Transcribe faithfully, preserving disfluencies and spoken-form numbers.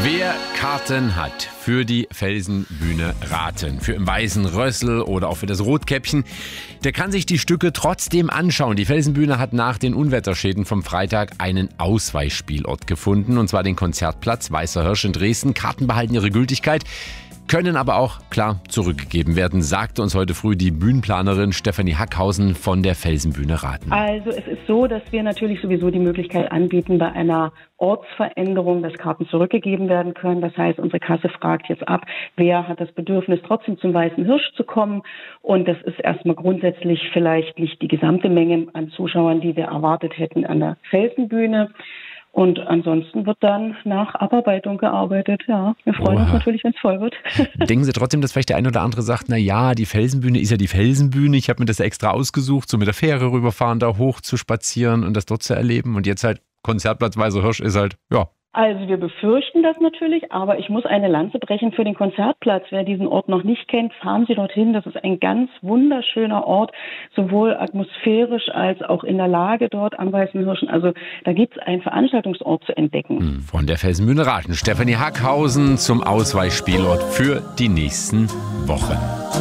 Wer Karten hat für die Felsenbühne Raten, für im Weißen Rössl oder auch für das Rotkäppchen, der kann sich die Stücke trotzdem anschauen. Die Felsenbühne hat nach den Unwetterschäden vom Freitag einen Ausweichspielort gefunden, und zwar den Konzertplatz Weißer Hirsch in Dresden. Karten behalten ihre Gültigkeit, können aber auch klar zurückgegeben werden, sagte uns heute früh die Bühnenplanerin Stefanie Hackhausen von der Felsenbühne Raten. Also es ist so, dass wir natürlich sowieso die Möglichkeit anbieten, bei einer Ortsveränderung, dass Karten zurückgegeben werden können. Das heißt, unsere Kasse fragt jetzt ab, wer hat das Bedürfnis, trotzdem zum Weißen Hirsch zu kommen. Und das ist erstmal grundsätzlich vielleicht nicht die gesamte Menge an Zuschauern, die wir erwartet hätten an der Felsenbühne. Und ansonsten wird dann nach Abarbeitung gearbeitet. Ja, wir freuen Oha. uns natürlich, wenn es voll wird. Denken Sie trotzdem, dass vielleicht der eine oder andere sagt, na ja, die Felsenbühne ist ja die Felsenbühne. Ich habe mir das extra ausgesucht, so mit der Fähre rüberfahren, da hoch zu spazieren und das dort zu erleben. Und jetzt halt Konzertplatz Weißer Hirsch ist halt, ja. Also wir befürchten das natürlich, aber ich muss eine Lanze brechen für den Konzertplatz. Wer diesen Ort noch nicht kennt, fahren Sie dorthin. Das ist ein ganz wunderschöner Ort, sowohl atmosphärisch als auch in der Lage dort am Weißen Hirschen. Also da gibt es einen Veranstaltungsort zu entdecken. Von der Felsenbühne Raten, Stefanie Hackhausen zum Ausweichspielort für die nächsten Wochen.